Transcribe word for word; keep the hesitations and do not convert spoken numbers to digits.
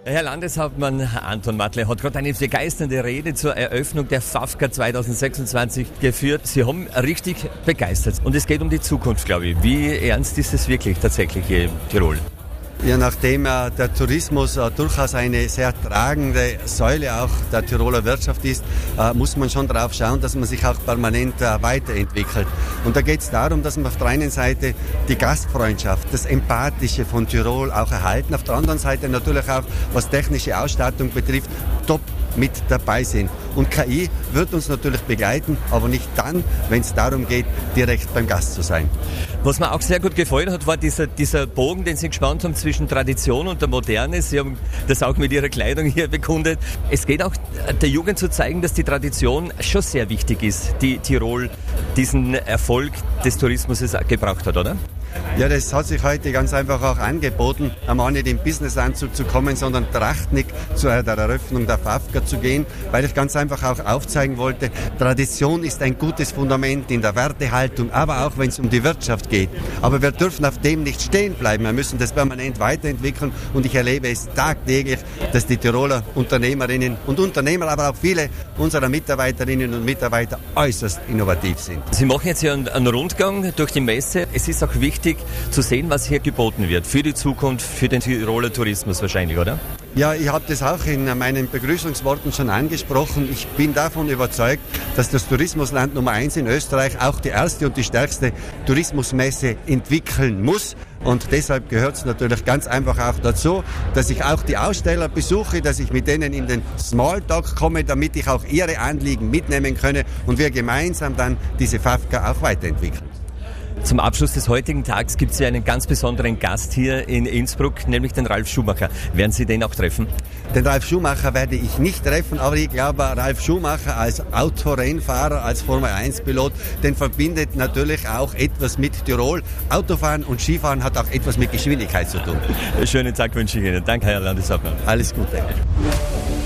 Herr Landeshauptmann Anton Matle hat gerade eine begeisternde Rede zur Eröffnung der FAFCA zwanzig sechsundzwanzig geführt. Sie haben richtig begeistert. Und es geht um die Zukunft, glaube ich. Wie ernst ist es wirklich tatsächlich hier in Tirol? Ja, nachdem äh, der Tourismus äh, durchaus eine sehr tragende Säule auch der Tiroler Wirtschaft ist, äh, muss man schon darauf schauen, dass man sich auch permanent äh, weiterentwickelt. Und da geht es darum, dass man auf der einen Seite die Gastfreundschaft, das Empathische von Tirol auch erhalten, auf der anderen Seite natürlich auch, was technische Ausstattung betrifft, top mit dabei sind. Und K I wird uns natürlich begleiten, aber nicht dann, wenn es darum geht, direkt beim Gast zu sein. Was mir auch sehr gut gefallen hat, war dieser, dieser Bogen, den Sie gespannt haben zwischen Tradition und der Moderne. Sie haben das auch mit Ihrer Kleidung hier bekundet. Es geht auch der Jugend zu zeigen, dass die Tradition schon sehr wichtig ist, die Tirol diesen Erfolg des Tourismus gebracht hat, oder? Ja, das hat sich heute ganz einfach auch angeboten, einmal nicht im Businessanzug zu kommen, sondern trachtnig zu der Eröffnung der FAFCA zu gehen, weil ich ganz einfach auch aufzeigen wollte, Tradition ist ein gutes Fundament in der Wertehaltung, aber auch wenn es um die Wirtschaft geht. Aber wir dürfen auf dem nicht stehen bleiben, wir müssen das permanent weiterentwickeln und ich erlebe es tagtäglich, dass die Tiroler Unternehmerinnen und Unternehmer, aber auch viele unserer Mitarbeiterinnen und Mitarbeiter äußerst innovativ sind. Sie machen jetzt ja einen Rundgang durch die Messe. Es ist auch wichtig zu sehen, was hier geboten wird für die Zukunft, für den Tiroler Tourismus wahrscheinlich, oder? Ja, ich habe das auch in meinen Begrüßungsworten schon angesprochen. Ich bin davon überzeugt, dass das Tourismusland Nummer eins in Österreich auch die erste und die stärkste Tourismusmesse entwickeln muss. Und deshalb gehört es natürlich ganz einfach auch dazu, dass ich auch die Aussteller besuche, dass ich mit denen in den Smalltalk komme, damit ich auch ihre Anliegen mitnehmen könne und wir gemeinsam dann diese FAFCA auch weiterentwickeln. Zum Abschluss des heutigen Tags gibt es ja einen ganz besonderen Gast hier in Innsbruck, nämlich den Ralf Schumacher. Werden Sie den auch treffen? Den Ralf Schumacher werde ich nicht treffen, aber ich glaube, Ralf Schumacher als Autorennfahrer, als Formel eins Pilot, den verbindet natürlich auch etwas mit Tirol. Autofahren und Skifahren hat auch etwas mit Geschwindigkeit zu tun. Schönen Tag wünsche ich Ihnen. Danke, Herr Landeshauptmann. Alles Gute.